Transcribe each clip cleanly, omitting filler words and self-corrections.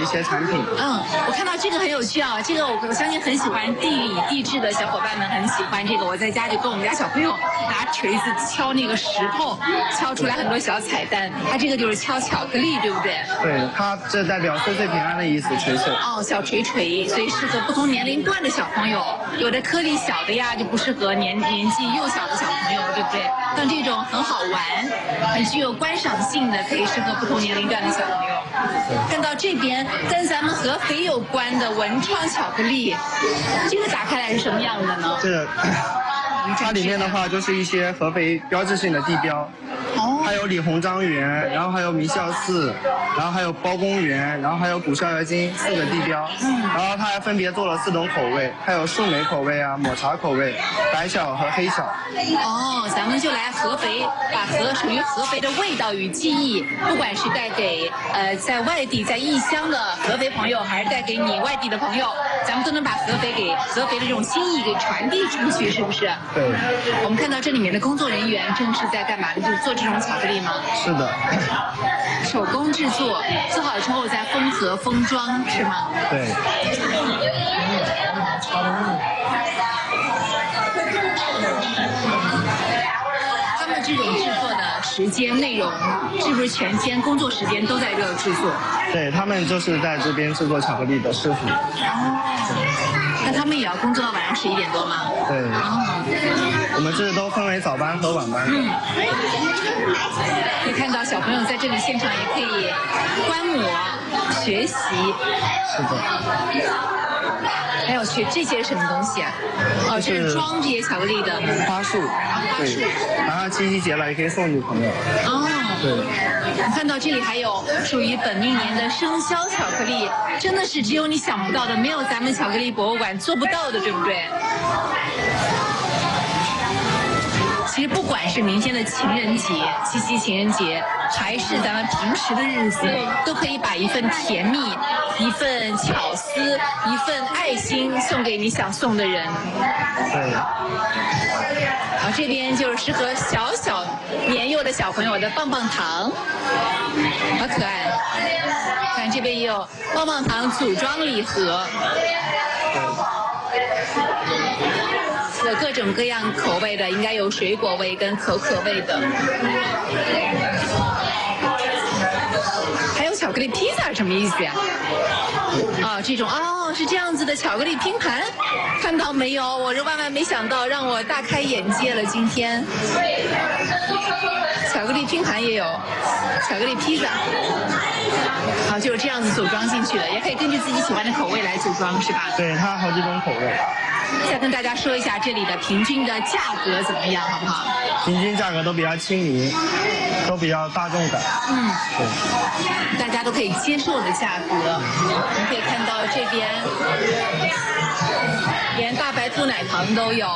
一些产品。 我看到这个很有趣啊，这个我相信很喜欢地理地质的小伙伴们很喜欢这个。我在家就跟我们家小朋友拿锤子敲那个石头，敲出来很多小彩蛋。它这个就是敲巧克力，对不对？ 对，它这代表岁岁平安的意思，锤锤。 小锤锤，所以适合不同年龄段的小朋友。有的颗粒小的呀，就不适合年纪幼小的小朋友，对不对？像这种很好玩、很具有观赏性的，可以适合不同年龄段的小朋友。看到这边跟咱们合肥有关的文创巧克力，这个打开来是什么样的呢？ 这个它里面的话就是一些合肥标志性的地标。还有李鸿章园，然后还有明孝寺，然后还有包公园，然后还有古逍遥津4个地标。然后它还分别做了4种口味，还有树莓口味啊、抹茶口味、白小和黑小。 咱们就来合肥，把属于合肥的味道与记忆，不管是带给在外地在异乡的合肥朋友，还是带给你外地的朋友，咱们都能把合肥的这种心意给传递出去，是不是？ 对。 我们看到这里面的工作人员正是在干嘛呢？就是做这种巧克力吗？ 是的。 手工制作，做好之后再封盒封装，是吗？ 对。 他们这种制作的时间内容，是不是全天工作时间都在这制作？ 对，他们就是在这边制作巧克力的师傅。 那他们也要工作到晚上11点多吗？ 对。我们这都分为早班和晚班。 可以看到小朋友在这里现场也可以观摩、学习。 是的。 还有学这些什么东西啊？这是装这些巧克力的花束。对。然后七夕节了也可以送女朋友。对。 我看到这里还有属于本命年的生肖巧克力，真的是只有你想不到的，没有咱们巧克力博物馆做不到的，对不对？其实不管是明天的情人节、七夕情人节，还是咱们平时的日子，都可以把一份甜蜜、一份巧思、一份爱心送给你想送的人。 对。 这边就是适合小年幼的小朋友的棒棒糖，好可爱。看这边也有棒棒糖组装礼盒。有各种各样口味的，应该有水果味跟可可味的，还有巧克力披萨，什么意思呀？这种是这样子的巧克力拼盘，看到没有？我这万万没想到，让我大开眼界了。今天巧克力拼盘也有，巧克力披萨，就是这样子组装进去的，也可以根据自己喜欢的口味来组装，是吧？ 对，它好几种口味。 再跟大家说一下这里的平均的价格怎么样，好不好？ 平均价格都比较亲民，都比较大众感。 对，大家都可以接受的价格。我们可以看到这边连大白兔奶糖都有，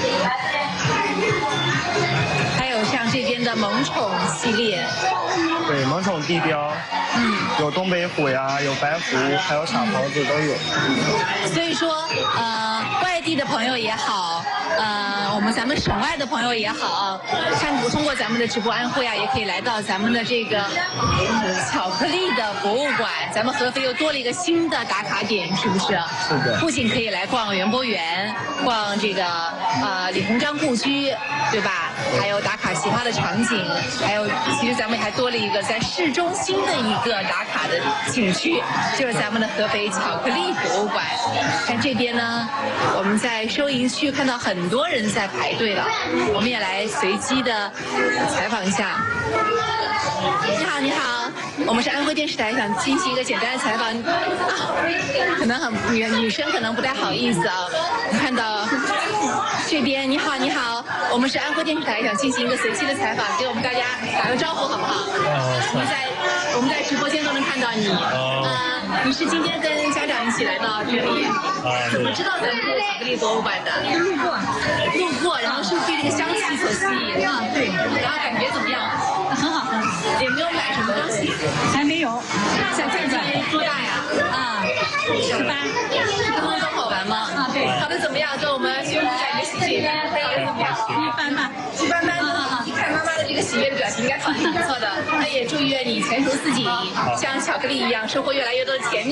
还有像这边的萌宠系列。 对，萌宠地标。有东北虎呀，有白狐，还有傻狍子都有。 所以说，外地的朋友也好，咱们省外的朋友也好，通过咱们的直播安徽啊，也可以来到咱们的这个巧克力的博物馆。咱们合肥又多了一个新的打卡点，是不是？ 是的。 不仅可以来逛园博园，逛这个李鸿章故居，对吧？还有打卡其他的场景，还有其实咱们还多了一个在市中心的一个打卡的景区，就是咱们的合肥巧克力博物馆。看这边呢，我们在收银区看到很多人在排队了，我们也来随机的采访一下。你好，你好，我们是安徽电视台，想进行一个简单的采访可能女生可能不太好意思啊。我们看到这边，你好，你好，我们是安徽电视台，想进行一个随机的采访，给我们大家打个招呼好不好？我们在直播间都能看到你。你是今天跟家长一起来到这里？怎么知道咱们这个巧克力博物馆的？路过，然后是不是被这个香气所吸引？对。然后感觉怎么样？很好，很好。有没有买什么东西？ 还没有。 想看今年多大呀？18。刚刚好玩吗？对。考得怎么样？跟我们宣布一下你的喜讯。怎么样？ 一般般。 一般般。看妈妈的这个喜悦的表情，应该考得挺不错的。那也祝愿你前途似锦，像巧克力一样，收获越来越多的甜蜜。